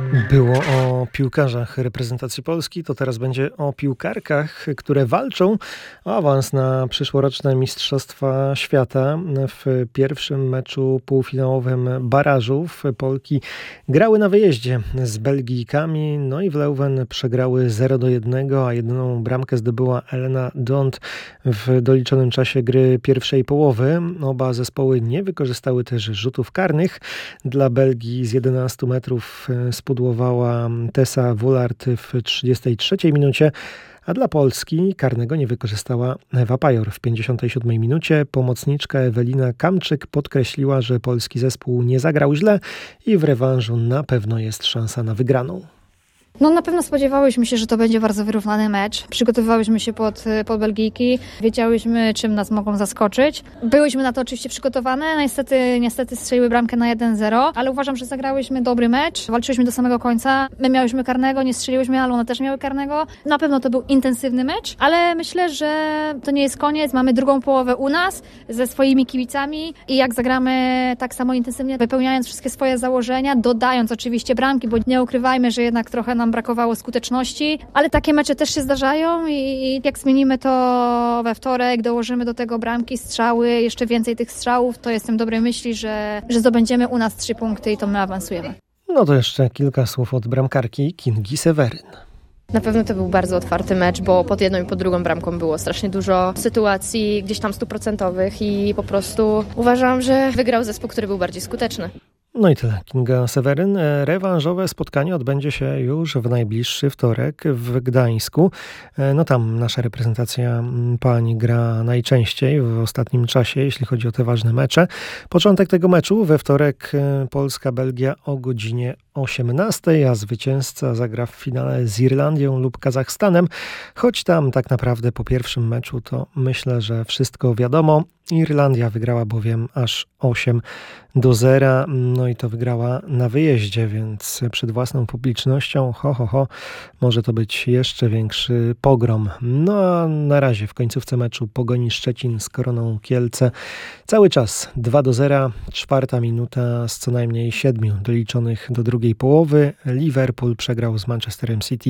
Było o piłkarzach reprezentacji Polski, to teraz będzie o piłkarkach, które walczą o awans na przyszłoroczne Mistrzostwa Świata. W pierwszym meczu półfinałowym barażów Polki grały na wyjeździe z Belgijkami, no i w Leuven przegrały 0-1, a jedyną bramkę zdobyła Elena Dont w doliczonym czasie gry pierwszej połowy. Oba zespoły nie wykorzystały też rzutów karnych. Dla Belgii z 11 metrów spudłowała Tessa Woolard w 33 minucie, a dla Polski karnego nie wykorzystała Ewa Pajor w 57 minucie. Pomocniczka Ewelina Kamczyk podkreśliła, że polski zespół nie zagrał źle i w rewanżu na pewno jest szansa na wygraną. No na pewno spodziewałyśmy się, że to będzie bardzo wyrównany mecz. Przygotowywałyśmy się pod Belgijki, wiedziałyśmy, czym nas mogą zaskoczyć. Byłyśmy na to oczywiście przygotowane, niestety strzeliły bramkę na 1-0, ale uważam, że zagrałyśmy dobry mecz, walczyłyśmy do samego końca. My miałyśmy karnego, nie strzeliłyśmy, ale one też miały karnego. Na pewno to był intensywny mecz, ale myślę, że to nie jest koniec. Mamy drugą połowę u nas ze swoimi kibicami i jak zagramy tak samo intensywnie, wypełniając wszystkie swoje założenia, dodając oczywiście bramki, bo nie ukrywajmy, że jednak trochę nam brakowało skuteczności, ale takie mecze też się zdarzają i jak zmienimy to we wtorek, dołożymy do tego bramki, strzały, jeszcze więcej tych strzałów, to jestem dobrej myśli, że zdobędziemy u nas 3 punkty i to my awansujemy. No to jeszcze kilka słów od bramkarki Kingi Seweryn. Na pewno to był bardzo otwarty mecz, bo pod jedną i pod drugą bramką było strasznie dużo sytuacji gdzieś tam 100% i po prostu uważam, że wygrał zespół, który był bardziej skuteczny. No i tyle. Kinga Seweryn. Rewanżowe spotkanie odbędzie się już w najbliższy wtorek w Gdańsku. No tam nasza reprezentacja pań gra najczęściej w ostatnim czasie, jeśli chodzi o te ważne mecze. Początek tego meczu we wtorek Polska-Belgia o godzinie 18, a zwycięzca zagra w finale z Irlandią lub Kazachstanem. Choć tam tak naprawdę po pierwszym meczu to myślę, że wszystko wiadomo. Irlandia wygrała bowiem aż 8-0, no i to wygrała na wyjeździe, więc przed własną publicznością, może to być jeszcze większy pogrom. No a na razie w końcówce meczu Pogoni Szczecin z Koroną Kielce cały czas 2-0, 4 minuta z co najmniej 7 doliczonych do drugiej połowy. Liverpool przegrał z Manchesterem City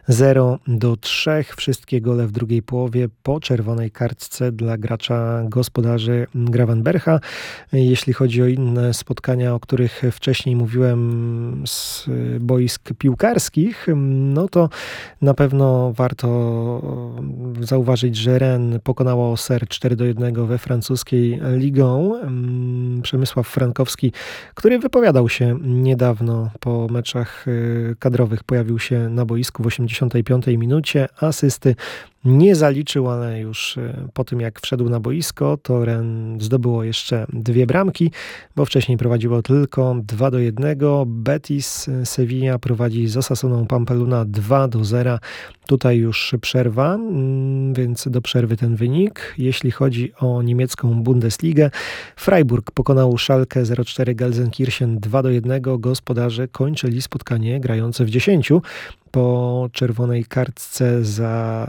0-3. Wszystkie gole w drugiej połowie po czerwonej kartce dla gracza gospodarzy Gravenbercha. Jeśli chodzi o inne spotkania, o których wcześniej mówiłem z boisk piłkarskich, no to na pewno warto zauważyć, że Rennes pokonało Auxerre 4-1 we francuskiej Ligą. Przemysław Frankowski, który wypowiadał się niedawno po meczach kadrowych, pojawił się na boisku w 85 minucie. Asysty nie zaliczył, ale już po tym jak wszedł na boisko, to Rennes zdobyło jeszcze 2 bramki, bo wcześniej prowadziło tylko 2-1. Betis Sevilla prowadzi z Osasuną Pampeluna 2-0. Tutaj już przerwa, więc do przerwy ten wynik. Jeśli chodzi o niemiecką Bundesligę, Freiburg pokonał Schalke 04 Gelsenkirchen 2-1. Gospodarze kończyli spotkanie grające w 10 po czerwonej kartce za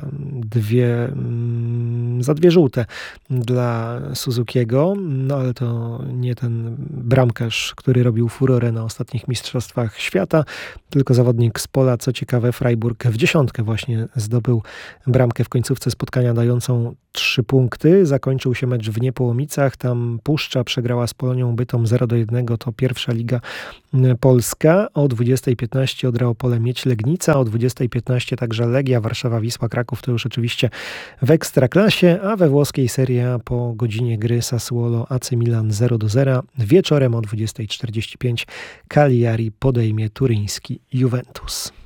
dwie żółte dla Suzukiego, no ale to nie ten bramkarz, który robił furorę na ostatnich mistrzostwach świata, tylko zawodnik z pola. Co ciekawe, Freiburg w 10 właśnie zdobył bramkę w końcówce spotkania dającą 3 punkty. Zakończył się mecz w Niepołomicach, tam Puszcza przegrała z Polonią Bytom 0-1, to pierwsza liga polska. O 20:15 Odra Opole Miedź Legnica, o 20:15 także Legia Warszawa Wisła Kraków, to już oczywiście w Ekstraklasie, a we włoskiej Serie A po godzinie gry Sassuolo AC Milan 0-0. Wieczorem o 20:45 Cagliari podejmie turyński Juventus.